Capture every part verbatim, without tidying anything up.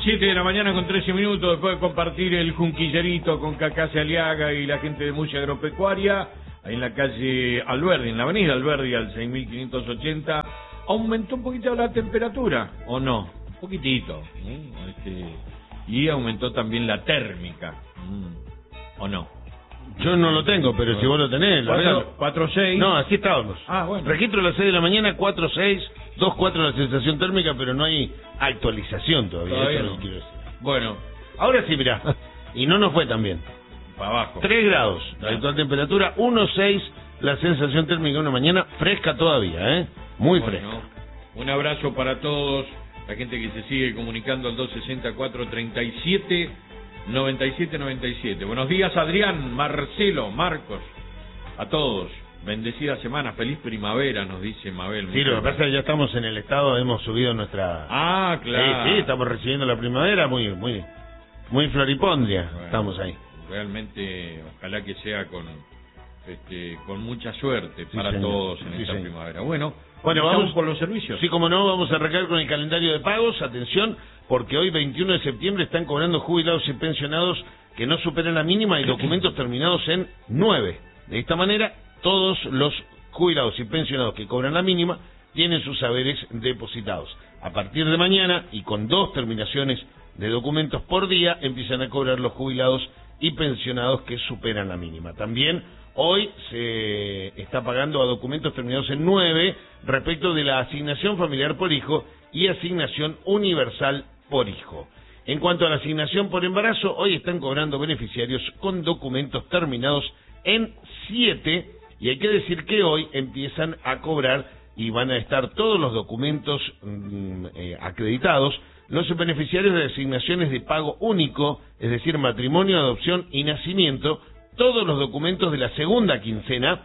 siete de la mañana con trece minutos, después de compartir el junquillerito con Cacase Aliaga y la gente de Mucha Agropecuaria, ahí en la calle Alberdi, en la avenida Alberdi al seis mil quinientos ochenta, aumentó un poquito la temperatura, ¿o no? Un poquitito, ¿eh? Este, y aumentó también la térmica, ¿o no? Yo no lo tengo, pero bueno, si vos lo tenés, lo veo. cuatro seis. No, así estábamos. Ah, bueno. Registro a las seis de la mañana, cuatro seis, dos cuatro la sensación térmica, pero no hay actualización todavía. Todavía eso no. no quiero decir. Bueno. Ahora sí, mirá. Y no nos fue tan bien. Para abajo. tres grados la actual temperatura, uno seis la sensación térmica una mañana, fresca todavía, ¿eh? Muy bueno, fresca. Un abrazo para todos, la gente que se sigue comunicando al dos sesenta y cuatro, treinta y siete, noventa y siete, noventa y siete. Buenos días, Adrián, Marcelo, Marcos, a todos. Bendecida semana, feliz primavera, nos dice Mabel. Sí, lo que pasa es que ya estamos en el estado, hemos subido nuestra... Ah, claro. Sí, sí, estamos recibiendo la primavera, muy muy muy floripondria, bueno, estamos ahí. Realmente, ojalá que sea con este, con mucha suerte sí, para señor. todos en sí, esta señor. primavera. Bueno, bueno vamos por los servicios. Sí, como no, vamos a arrancar con el calendario de pagos. Atención, porque hoy, veintiuno de septiembre, están cobrando jubilados y pensionados que no superan la mínima y documentos terminados en nueve. De esta manera, todos los jubilados y pensionados que cobran la mínima tienen sus saberes depositados. A partir de mañana, y con dos terminaciones de documentos por día, empiezan a cobrar los jubilados y pensionados que superan la mínima. También hoy se está pagando a documentos terminados en nueve respecto de la asignación familiar por hijo y asignación universal por hijo. En cuanto a la asignación por embarazo, hoy están cobrando beneficiarios con documentos terminados en siete, y hay que decir que hoy empiezan a cobrar y van a estar todos los documentos mm, eh, acreditados los beneficiarios de asignaciones de pago único, es decir, matrimonio, adopción y nacimiento, todos los documentos de la segunda quincena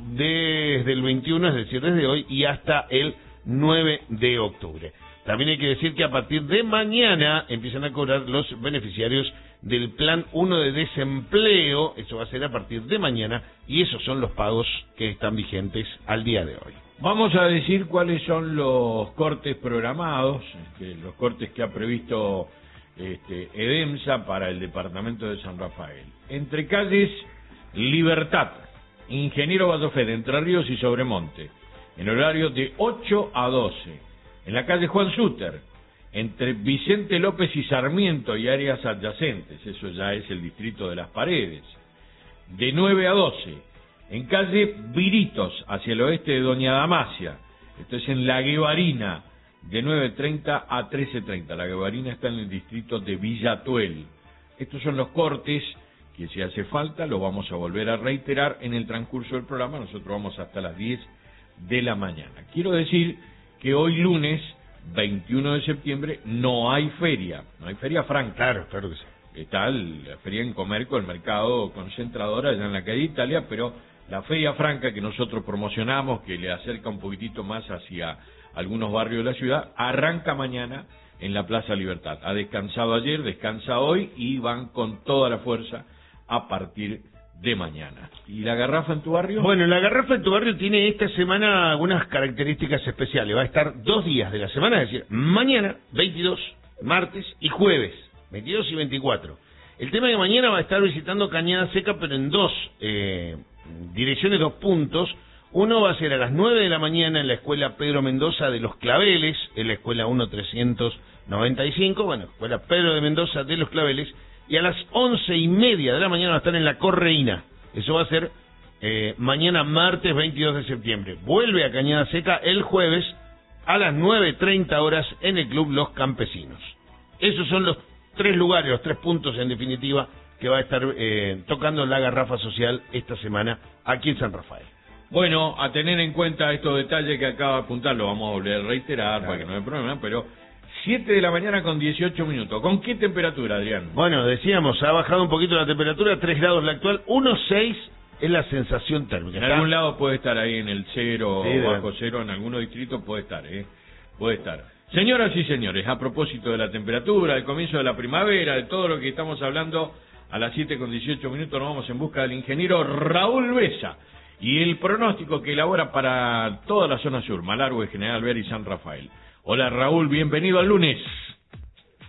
desde el veintiuno, es decir, desde hoy y hasta el nueve de octubre. También hay que decir que a partir de mañana empiezan a cobrar los beneficiarios del Plan uno de desempleo, eso va a ser a partir de mañana, y esos son los pagos que están vigentes al día de hoy. Vamos a decir cuáles son los cortes programados, este, los cortes que ha previsto este, EDEMSA para el departamento de San Rafael. Entre calles Libertad, Ingeniero Ballofé de Entre Ríos y Sobremonte, en horario de ocho a doce. En la calle Juan Suter, entre Vicente López y Sarmiento y áreas adyacentes, eso ya es el distrito de Las Paredes, de nueve a doce. En calle Viritos, hacia el oeste de Doña Damasia, esto es en La Guevarina, de nueve treinta a trece treinta. La Guevarina está en el distrito de Villatuel. Estos son los cortes que, si hace falta, lo vamos a volver a reiterar en el transcurso del programa. Nosotros vamos hasta las diez de la mañana. Quiero decir que hoy lunes, veintiuno de septiembre, no hay feria, no hay feria franca. Claro, claro que sí. Está el, la feria en Comerco, el mercado concentrador allá en la calle Italia, pero la feria franca que nosotros promocionamos, que le acerca un poquitito más hacia algunos barrios de la ciudad, arranca mañana en la Plaza Libertad. Ha descansado ayer, descansa hoy y van con toda la fuerza a partir de mañana. ¿Y la garrafa en tu barrio? Bueno, la garrafa en tu barrio tiene esta semana algunas características especiales. Va a estar dos días de la semana, es decir, mañana, veintidós, martes y jueves, veintidós y veinticuatro. El tema de mañana va a estar visitando Cañada Seca, pero en dos eh, direcciones, dos puntos. Uno va a ser a las nueve de la mañana en la escuela Pedro Mendoza de Los Claveles, en la escuela uno trescientos noventa y cinco, bueno, escuela Pedro de Mendoza de Los Claveles, y a las once y media de la mañana va a estar en la Correína. Eso va a ser eh, mañana martes veintidós de septiembre. Vuelve a Cañada Seca el jueves a las nueve treinta horas en el Club Los Campesinos. Esos son los tres lugares, los tres puntos en definitiva que va a estar eh, tocando la garrafa social esta semana aquí en San Rafael. Bueno, a tener en cuenta estos detalles que acaba de apuntar, lo vamos a volver a reiterar, claro, para que no haya problema, pero siete de la mañana con dieciocho minutos. ¿Con qué temperatura, Adrián? Bueno, decíamos, ha bajado un poquito la temperatura, tres grados la actual, uno seis es la sensación térmica. En ¿Está? algún lado puede estar ahí en el cero, sí, o bajo cero, en algunos distritos puede estar, ¿eh? Puede estar. Señoras y señores, a propósito de la temperatura, del comienzo de la primavera, de todo lo que estamos hablando, a las siete con dieciocho minutos nos vamos en busca del ingeniero Raúl Besa y el pronóstico que elabora para toda la zona sur, Malargüe, General Alvear y San Rafael. Hola Raúl, bienvenido al lunes.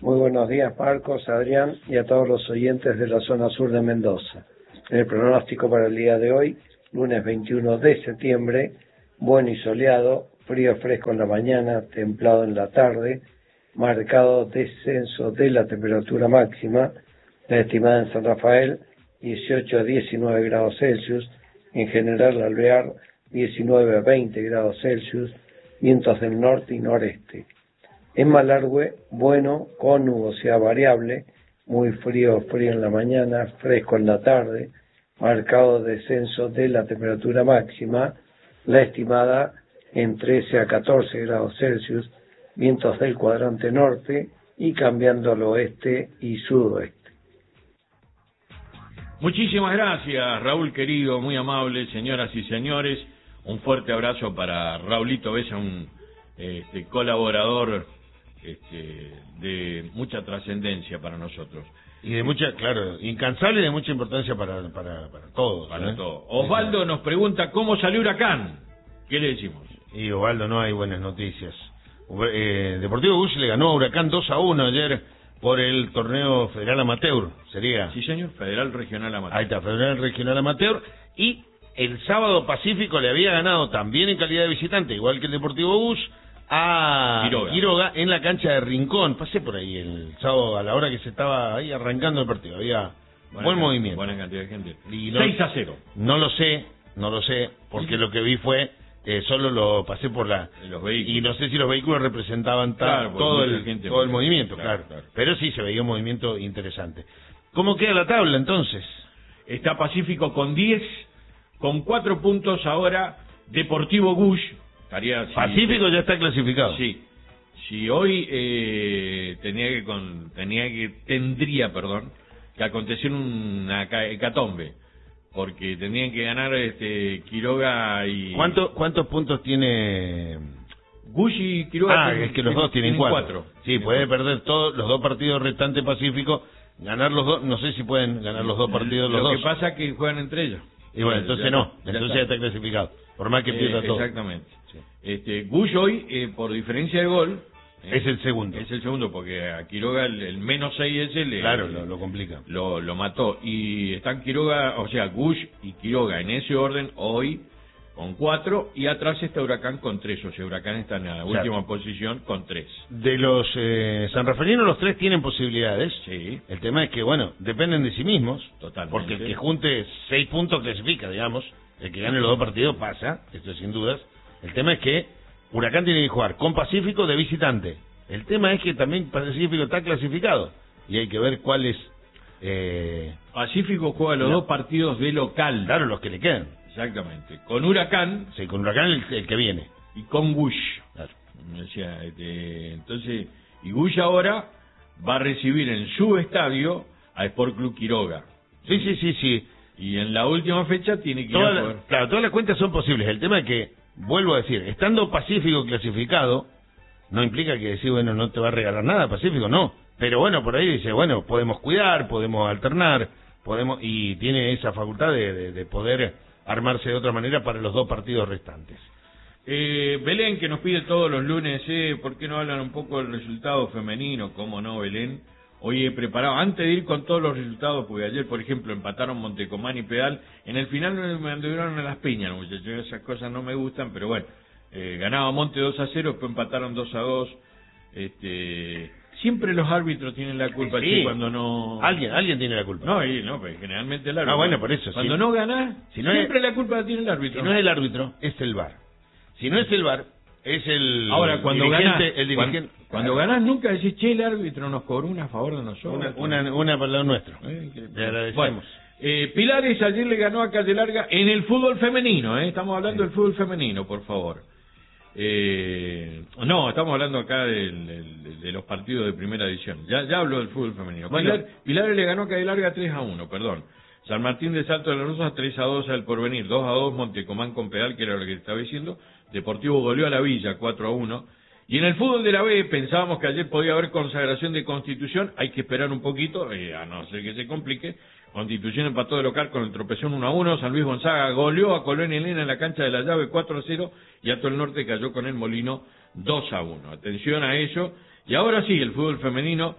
Muy buenos días, Marcos, Adrián y a todos los oyentes de la zona sur de Mendoza. En el pronóstico para el día de hoy, lunes veintiuno de septiembre, bueno y soleado, frío fresco en la mañana, templado en la tarde, marcado descenso de la temperatura máxima, la estimada en San Rafael, dieciocho a diecinueve grados Celsius, en general Alvear, diecinueve a veinte grados Celsius, vientos del norte y noreste. En Malargüe, bueno, con nubosidad variable, muy frío, frío en la mañana, fresco en la tarde, marcado descenso de la temperatura máxima, la estimada en trece a catorce grados Celsius, vientos del cuadrante norte y cambiando al oeste y sudoeste. Muchísimas gracias, Raúl querido, muy amable, señoras y señores. Un fuerte abrazo para Raulito Besa, un este, colaborador este, de mucha trascendencia para nosotros. Y de mucha, claro, incansable y de mucha importancia para, para, para todos. Para ¿eh? todos. Osvaldo nos pregunta cómo salió Huracán. ¿Qué le decimos? Y Osvaldo, no hay buenas noticias. Eh, Deportivo Gush le ganó a Huracán dos a uno ayer por el torneo Federal Amateur, sería. Sí, señor, Federal Regional Amateur. Ahí está, Federal Regional Amateur. Y el sábado Pacífico le había ganado también en calidad de visitante, igual que el Deportivo Gush, a Quiroga. Quiroga en la cancha de Rincón. Pasé por ahí el sábado a la hora que se estaba ahí arrancando el partido. Había buena buen movimiento. Buena cantidad de gente. Y no, seis a cero. No lo sé, no lo sé, porque lo que vi fue, eh, solo lo pasé por la... Los vehículos. Y no sé si los vehículos representaban claro, todo, el, gente todo el movimiento, claro, claro. claro. Pero sí se veía un movimiento interesante. ¿Cómo queda la tabla entonces? Está Pacífico con diez, con cuatro puntos ahora Deportivo Gush. Estaría, si, Pacífico ya está clasificado. Sí. Si hoy eh, tenía que con, tenía que tendría, perdón, que acontecer una hecatombe, porque tenían que ganar este Quiroga y ¿Cuánto, ¿Cuántos puntos tiene Gush y Quiroga? Ah, tienen, es que los dos tienen, tienen cuatro. cuatro. Sí, tienen puede cuatro. Perder todos los dos partidos restantes Pacífico, ganar los dos, no sé si pueden ganar los dos partidos los Lo dos. Lo que pasa es que juegan entre ellos. Y bueno, entonces ya, no, ya entonces está. ya está clasificado, por más que pierda eh, todo. Exactamente. Sí. Este, Gush hoy, eh, por diferencia de gol, eh, es el segundo. Es el segundo, porque a Quiroga el, el menos seis ese le, claro, lo, lo complica. Lo, lo mató. Y están Quiroga, o sea, Gush y Quiroga en ese orden hoy con cuatro, y atrás está Huracán con tres, o sea, Huracán está en la claro. última posición con tres. De los eh, sanrafalinos, los tres tienen posibilidades. Sí. El tema es que, bueno, dependen de sí mismos. Totalmente. Porque el que junte seis puntos clasifica, digamos. El que gane los dos partidos pasa, esto sin dudas. El tema es que Huracán tiene que jugar con Pacífico de visitante. El tema es que también Pacífico está clasificado. Y hay que ver cuál es... Eh... Pacífico juega los no. dos partidos de local. Claro, los que le quedan. Exactamente. Con Huracán. Sí, con Huracán el, el que viene. Y con Gush. Claro. O sea, este, entonces, y Gush ahora va a recibir en su estadio a Sport Club Quiroga. Sí, sí, sí, sí. Y en la última fecha tiene que ir Toda a la, poder... Claro, todas las cuentas son posibles. El tema es que, vuelvo a decir, estando Pacífico clasificado, no implica que decir, bueno, no te va a regalar nada Pacífico, no. Pero bueno, por ahí dice, bueno, podemos cuidar, podemos alternar, podemos y tiene esa facultad de, de, de poder armarse de otra manera para los dos partidos restantes. Eh, Belén, que nos pide todos los lunes, eh, ¿por qué no hablan un poco del resultado femenino? ¿Cómo no, Belén? Hoy he preparado, antes de ir con todos los resultados, porque ayer, por ejemplo, empataron Montecomán y Pedal, en el final me anduvieron a las piñas, muchachos, esas cosas no me gustan, pero bueno, eh, ganaba Monte dos a cero, después empataron dos a dos, este... Siempre los árbitros tienen la culpa, sí, che, cuando no... Alguien, alguien tiene la culpa. No, y, no, pues generalmente el árbitro. Ah, bueno, por eso. Cuando sí. no ganás, si no siempre es, la culpa la tiene el árbitro. Si no es el árbitro, es el V A R. Si no es el V A R, es el Ahora, cuando dirigente, ganás, el dirigente. Cuando, cuando ganás nunca decís, che, el árbitro nos cobró una a favor de nosotros. Una, una, una para lo nuestro. Eh, que, Le agradecemos. Bueno, eh, Pilares ayer le ganó a Calle Larga en el fútbol femenino, eh, estamos hablando sí. del fútbol femenino, por favor. Eh, no, estamos hablando acá del, del, de los partidos de primera división. Ya, ya hablo del fútbol femenino. Bueno, Pilar, Pilares le ganó a Calle Larga tres a uno, perdón. San Martín de Salto de las Rosas tres a dos al Porvenir, dos a dos Montecomán con Pedal, que era lo que estaba diciendo. Deportivo goleó a la Villa cuatro a uno. Y en el fútbol de la B pensábamos que ayer podía haber consagración de Constitución, hay que esperar un poquito, eh, a no ser que se complique. Constitución empató de local con el tropezón uno a uno, San Luis Gonzaga goleó a Colón Elena en la cancha de la Llave cuatro a cero y Ato el Norte cayó con el Molino dos a uno. Atención a ello. Y ahora sí, el fútbol femenino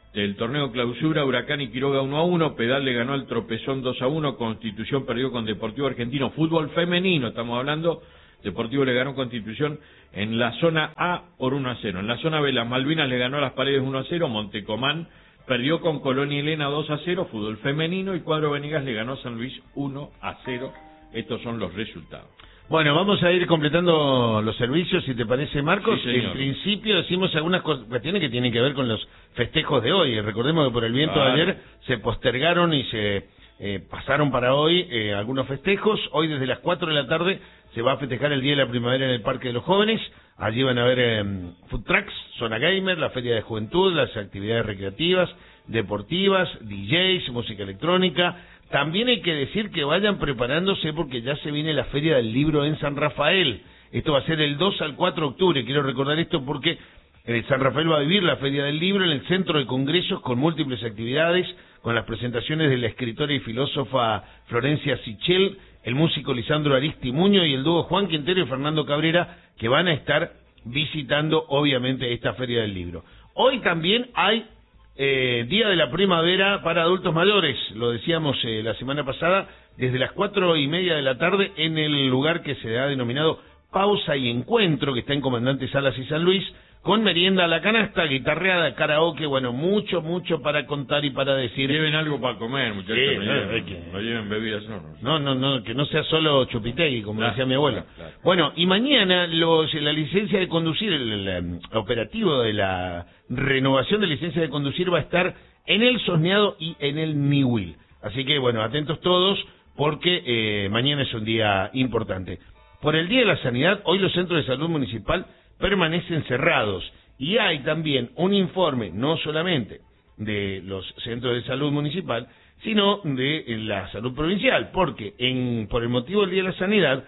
del torneo clausura, Huracán y Quiroga uno a uno, Pedal le ganó al Tropezón dos a uno, Constitución perdió con Deportivo Argentino, fútbol femenino, estamos hablando, Deportivo le ganó Constitución en la zona A por uno a cero, en la zona B las Malvinas le ganó a Las Paredes uno a cero, Montecomán perdió con Colón y Elena dos a cero, fútbol femenino, y Cuadro Venegas le ganó a San Luis uno a cero, estos son los resultados. Bueno, vamos a ir completando los servicios, si te parece, Marcos. Sí, en principio decimos algunas cuestiones que tienen que ver con los festejos de hoy. Recordemos que por el viento claro. de ayer se postergaron y se eh, pasaron para hoy eh, algunos festejos. Hoy desde las cuatro de la tarde se va a festejar el Día de la Primavera en el Parque de los Jóvenes. Allí van a haber eh, food trucks, zona gamer, la feria de juventud, las actividades recreativas, deportivas, D Js, música electrónica. También hay que decir que vayan preparándose porque ya se viene la Feria del Libro en San Rafael. Esto va a ser el dos al cuatro de octubre. Quiero recordar esto porque eh, San Rafael va a vivir la Feria del Libro en el Centro de Congresos con múltiples actividades, con las presentaciones de la escritora y filósofa Florencia Sichel, el músico Lisandro Aristimuño y el dúo Juan Quintero y Fernando Cabrera, que van a estar visitando obviamente esta Feria del Libro. Hoy también hay Eh, Día de la Primavera para adultos mayores, lo decíamos eh, la semana pasada, desde las cuatro y media de la tarde en el lugar que se ha denominado Pausa y Encuentro, que está en Comandante Salas y San Luis, con merienda a la canasta, guitarreada, karaoke, bueno, mucho, mucho para contar y para decir. Lleven algo para comer, muchachos, Sí, no, no, lleven, hay que- no lleven bebidas, no, No, no. no, no, que no sea solo chupitegui, como Claro, decía mi abuela. claro, claro. Bueno, y mañana los, la licencia de conducir, el, el, el operativo de la renovación de licencia de conducir va a estar en el Sosneado y en el Niwil. Así que, bueno, atentos todos, porque eh, mañana es un día importante. Por el Día de la Sanidad, hoy los centros de salud municipal permanecen cerrados. Y hay también un informe, no solamente de los centros de salud municipal, sino de la salud provincial, porque en, por el motivo del Día de la Sanidad,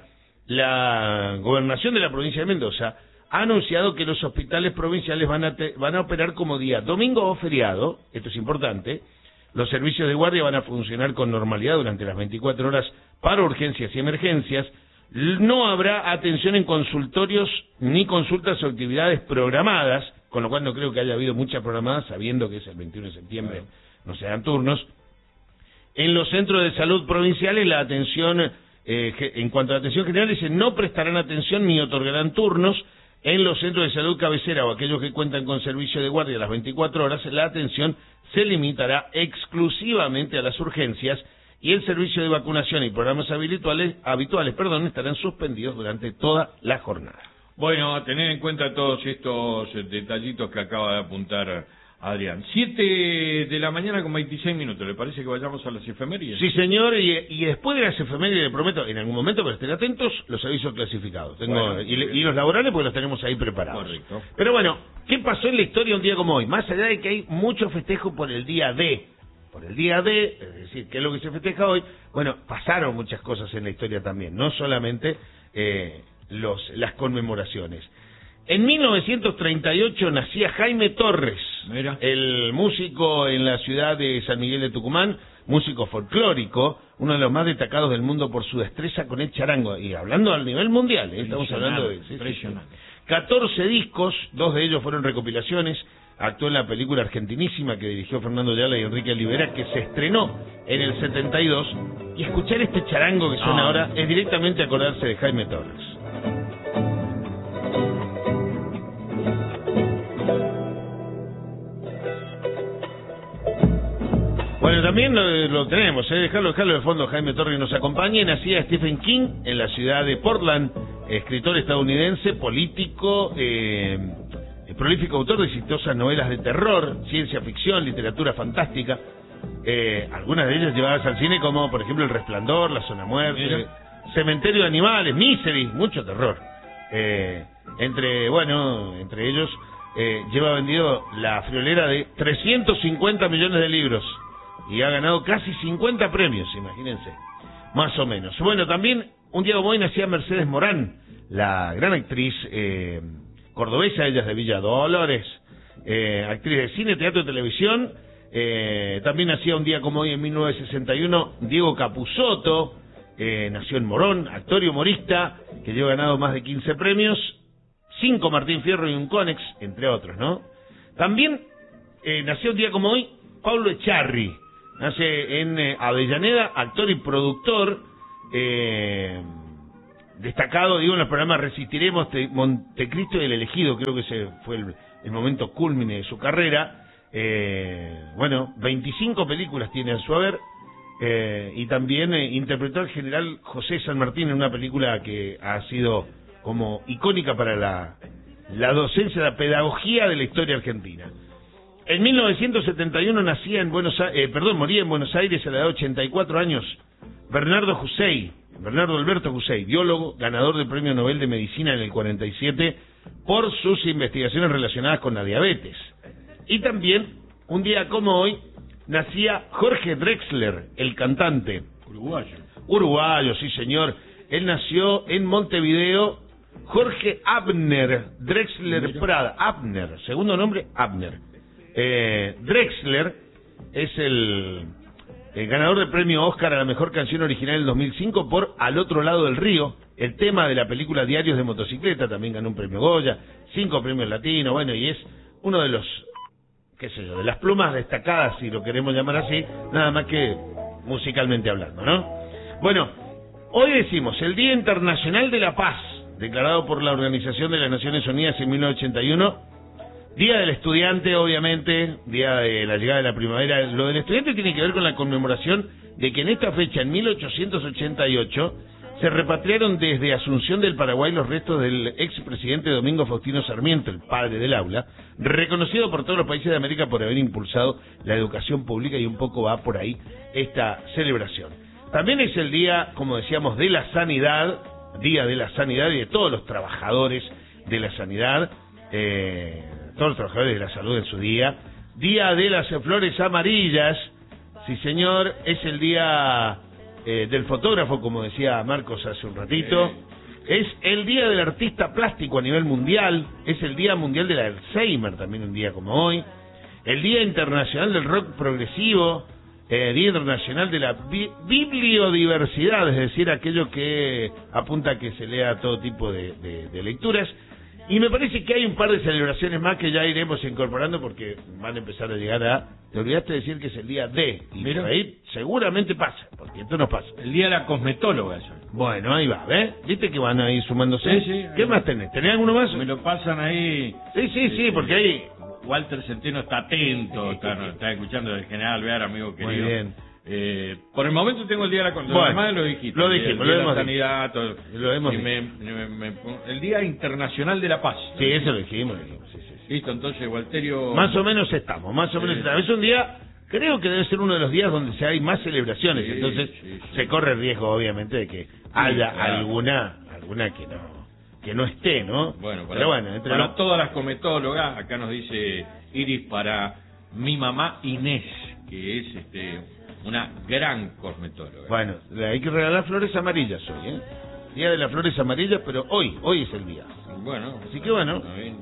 la gobernación de la provincia de Mendoza ha anunciado que los hospitales provinciales van a, te, van a operar como día domingo o feriado, esto es importante, los servicios de guardia van a funcionar con normalidad durante las veinticuatro horas para urgencias y emergencias, no habrá atención en consultorios ni consultas o actividades programadas, con lo cual no creo que haya habido muchas programadas, sabiendo que es el veintiuno de septiembre, claro. No se dan turnos. En los centros de salud provinciales, la atención, eh, en cuanto a la atención general, dice no prestarán atención ni otorgarán turnos. En los centros de salud cabecera o aquellos que cuentan con servicio de guardia a las veinticuatro horas, la atención se limitará exclusivamente a las urgencias y el servicio de vacunación y programas habituales, habituales perdón, estarán suspendidos durante toda la jornada. Bueno, a tener en cuenta todos estos detallitos que acaba de apuntar Adrián. Siete de la mañana con veintiséis minutos, ¿le parece que vayamos a las efemérides? Sí, señor, y, y después de las efemérides, le prometo, en algún momento, pero estén atentos, los avisos clasificados. Tengo, Bueno, y, y los laborales, porque los tenemos ahí preparados. Correcto. Pero bueno, ¿qué pasó en la historia un día como hoy? Más allá de que hay mucho festejo por el día D, por el día D, es decir, ¿qué es lo que se festeja hoy? Bueno, pasaron muchas cosas en la historia también, no solamente eh, los las conmemoraciones. En mil novecientos treinta y ocho nacía Jaime Torres, Mira. el músico en la ciudad de San Miguel de Tucumán, músico folclórico, uno de los más destacados del mundo por su destreza con el charango, y hablando al nivel mundial, ¿eh? Estamos hablando de... Sí, sí, impresionante. sí. catorce discos, dos de ellos fueron recopilaciones, actuó en la película argentinísima que dirigió Fernando Ayala y Enrique Olivera, que se estrenó en el setenta y dos, y escuchar este charango que suena Ah. ahora es directamente acordarse de Jaime Torres. Bueno, también lo, lo tenemos, ¿eh? dejarlo, dejarlo de fondo. Jaime Torres nos acompaña. Nacía Stephen King en la ciudad de Portland, escritor estadounidense, político, eh, prolífico autor de exitosas novelas de terror, ciencia ficción, literatura fantástica, eh, algunas de ellas llevadas al cine como por ejemplo El Resplandor, La Zona Muerte, Mira. Cementerio de Animales, Misery, mucho terror. Eh, entre, bueno, entre ellos eh, lleva vendido la friolera de trescientos cincuenta millones de libros y ha ganado casi cincuenta premios, imagínense, más o menos. Bueno, también un día como hoy nacía Mercedes Morán, la gran actriz eh, cordobesa, ella es de Villa Dolores, eh, actriz de cine, teatro y televisión. Eh, también nacía un día como hoy en mil novecientos sesenta y uno Diego Capusotto, eh, nació en Morón, actor y humorista, que lleva ganado más de quince premios, cinco Martín Fierro y un Conex, entre otros, ¿no? También eh, nació un día como hoy Pablo Echarri. Nace en eh, Avellaneda, actor y productor, eh, destacado, digo, en los programas Resistiremos, Te, Montecristo y El Elegido, creo que ese fue el, el momento cúlmine de su carrera. Eh, bueno, veinticinco películas tiene a su haber, eh, y también eh, interpretó al general José San Martín en una película que ha sido como icónica para la, la docencia, la pedagogía de la historia argentina. En mil novecientos setenta y uno nacía en Buenos Aires, eh, perdón, moría en Buenos Aires a la edad de ochenta y cuatro años, Bernardo Hussein, Bernardo Alberto Hussein, biólogo, ganador del Premio Nobel de Medicina en el cuarenta y siete por sus investigaciones relacionadas con la diabetes. Y también, un día como hoy, nacía Jorge Drexler, el cantante. Uruguayo. Uruguayo, sí señor. Él nació en Montevideo. Jorge Abner Drexler Mira. Prada. Abner, segundo nombre, Abner. Eh, Drexler es el, el ganador del premio Oscar a la mejor canción original del dos mil cinco por Al otro lado del río, el tema de la película Diarios de motocicleta. También ganó un premio Goya, cinco premios latinos, bueno, y es uno de los, qué sé yo, de las plumas destacadas, si lo queremos llamar así, nada más que musicalmente hablando, ¿no? Bueno, hoy decimos el Día Internacional de la Paz, declarado por la Organización de las Naciones Unidas en mil novecientos ochenta y uno. Día del Estudiante, obviamente, día de la llegada de la primavera. Lo del estudiante tiene que ver con la conmemoración de que en esta fecha, en mil ochocientos ochenta y ocho, se repatriaron desde Asunción del Paraguay los restos del expresidente Domingo Faustino Sarmiento, el padre del aula, reconocido por todos los países de América por haber impulsado la educación pública, y un poco va por ahí esta celebración. También es el día, como decíamos, de la sanidad, día de la sanidad y de todos los trabajadores de la sanidad, eh, todos los trabajadores de la salud en su día. Día de las flores amarillas, sí señor, es el día eh, del fotógrafo, como decía Marcos hace un ratito. Es el día del artista plástico a nivel mundial, es el día mundial del Alzheimer, también un día como hoy. El día internacional del rock progresivo, eh, día internacional de la bi bibliodiversidad, es decir, aquello que apunta a que se lea todo tipo de, de, de lecturas. Y me parece que hay un par de celebraciones más que ya iremos incorporando porque van a empezar a llegar a... Te olvidaste de decir que es el día de... Y por ahí seguramente pasa, porque esto no pasa. El día de la cosmetóloga eso. Bueno, ahí va, ¿ves? ¿Viste que van a ir sumándose? Sí, sí. ¿Qué más tenés? ¿Tenés alguno más? Me lo pasan ahí... Sí, sí, sí, porque ahí... Walter Centeno está atento, está, está escuchando del general Alvear, amigo querido. Muy bien. Eh, por el momento tengo el día de la consulta. Bueno, además lo dijiste. Lo dijimos, el lo día de hemos la sanidad, todo. Lo hemos y me, me, me, el Día Internacional de la Paz. Sí, eso lo dijimos. Lo dijimos sí, sí, sí. Listo, entonces, Walterio... Más o menos estamos, más o menos sí. estamos. Es un día, creo que debe ser uno de los días donde se hay más celebraciones, sí, entonces sí, sí. se corre el riesgo, obviamente, de que sí, haya claro. alguna alguna que no que no esté, ¿no? Bueno, para, Pero bueno, entre para los... todas las cometólogas, acá nos dice Iris, para mi mamá Inés, que es este una gran cosmetóloga. Bueno, hay que regalar flores amarillas hoy, ¿eh? Día de las flores amarillas, pero hoy, hoy es el día. Bueno. Así que bueno. Eh,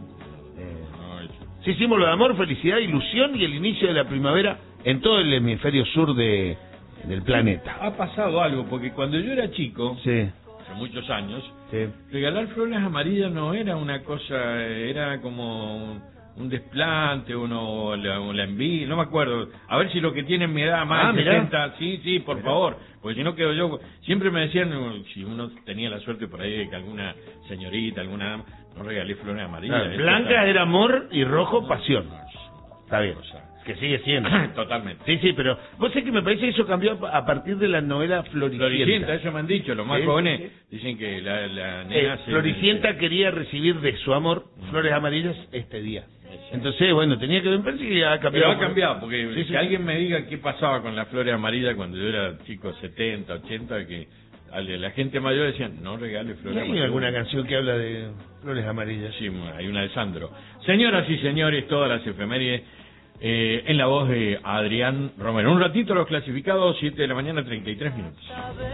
sí, hicimos lo de amor, felicidad, ilusión y el inicio de la primavera en todo el hemisferio sur de del planeta. Ha pasado algo, porque cuando yo era chico, sí. hace muchos años, sí. regalar flores amarillas no era una cosa, era como... un desplante, uno la, la envidia, no me acuerdo. A ver si lo que tienen mi edad más ah, de sesenta, sí, sí, por mirá. favor, porque si no quedo yo. Siempre me decían, si uno tenía la suerte por ahí de que alguna señorita, alguna dama, no regalé flores amarillas. Ah, blanca está... era amor y rojo no, pasión. No, está bien, o sea, que sigue siendo. Totalmente. Sí, sí, pero vos sabés que me parece que eso cambió a partir de la novela Floricienta. Floricienta, eso me han dicho, los más sí, jóvenes sí. dicen que la, la nena... Eh, se... Floricienta quería recibir de su amor flores amarillas este día. Entonces, bueno, tenía que ver, parece que ha cambiado. Pero ha cambiado, porque sí, que sí. alguien me diga qué pasaba con las flores amarillas cuando yo era chico, setenta, ochenta, que a la gente mayor decían, no regale flores ¿Hay amarillas. alguna canción que habla de flores amarillas? Sí, hay una de Sandro. Señoras y señores, todas las efemérides eh, en la voz de Adrián Romero. Un ratito los clasificados, siete de la mañana, treinta y tres minutos.